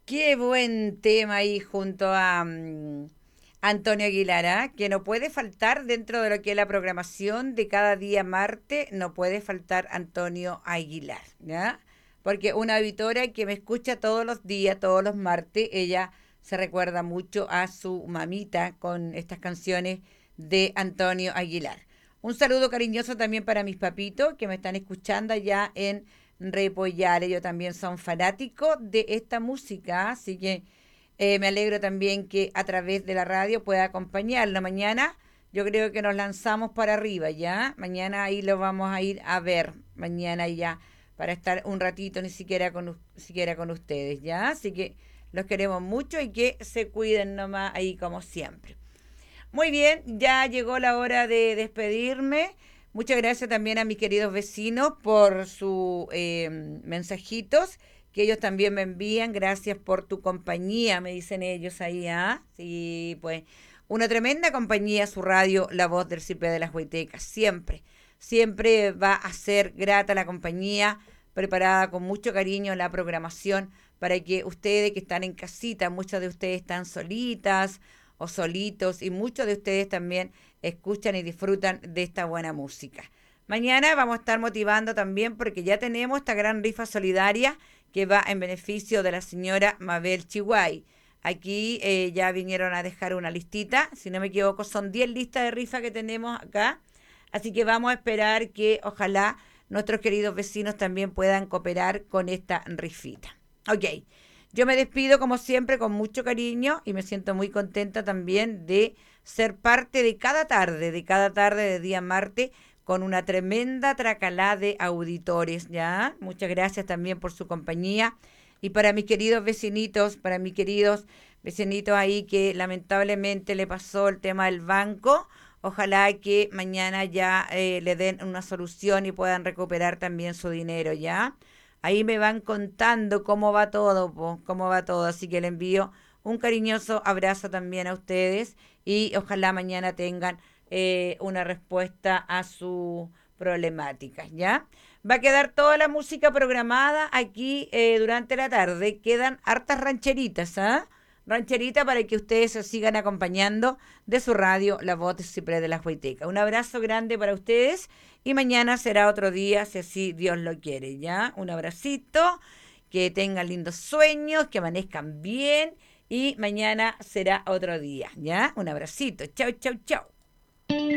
Qué buen tema ahí junto a Antonio Aguilar, ¿ah? Que no puede faltar dentro de lo que es la programación de cada día martes, no puede faltar Antonio Aguilar, ¿ya? Porque una auditora que me escucha todos los días, todos los martes, ella se recuerda mucho a su mamita con estas canciones de Antonio Aguilar. Un saludo cariñoso también para mis papitos que me están escuchando allá en Repollar. Ellos también son fanáticos de esta música, así que me alegro también que a través de la radio pueda acompañarlo. Mañana yo creo que nos lanzamos para arriba, ¿ya? Mañana ahí lo vamos a ir a ver, mañana ya, para estar un ratito siquiera con ustedes, ¿ya? Así que los queremos mucho y que se cuiden nomás ahí como siempre. Muy bien, ya llegó la hora de despedirme. Muchas gracias también a mis queridos vecinos por sus mensajitos que ellos también me envían. Gracias por tu compañía, me dicen ellos ahí. ¿Ah? Sí, pues una tremenda compañía, su radio, La Voz del Ciprés de las Huaytecas. Siempre, siempre va a ser grata la compañía, preparada con mucho cariño la programación para que ustedes que están en casita, muchas de ustedes están solitas o solitos y muchos de ustedes también escuchan y disfrutan de esta buena música. Mañana vamos a estar motivando también porque ya tenemos esta gran rifa solidaria que va en beneficio de la señora Mabel Chihuay. Aquí ya vinieron a dejar una listita, si no me equivoco son 10 listas de rifa que tenemos acá, así que vamos a esperar que ojalá nuestros queridos vecinos también puedan cooperar con esta rifita. Ok, yo me despido como siempre con mucho cariño y me siento muy contenta también de ser parte de cada tarde de día martes con una tremenda tracalá de auditores, ¿ya? Muchas gracias también por su compañía y para mis queridos vecinitos, para mis queridos vecinitos ahí que lamentablemente le pasó el tema del banco, ojalá que mañana ya le den una solución y puedan recuperar también su dinero, ¿ya? Ahí me van contando cómo va todo, po, cómo va todo. Así que le envío un cariñoso abrazo también a ustedes y ojalá mañana tengan una respuesta a sus problemáticas, ¿ya? Va a quedar toda la música programada aquí durante la tarde. Quedan hartas rancheritas, ¿ah? Rancherita para que ustedes se sigan acompañando de su radio, La Voz de Ciprés de la Huayteca. Un abrazo grande para ustedes y mañana será otro día, si así Dios lo quiere, ¿ya? Un abracito, que tengan lindos sueños, que amanezcan bien y mañana será otro día, ¿ya? Un abracito. Chau, chau, chau.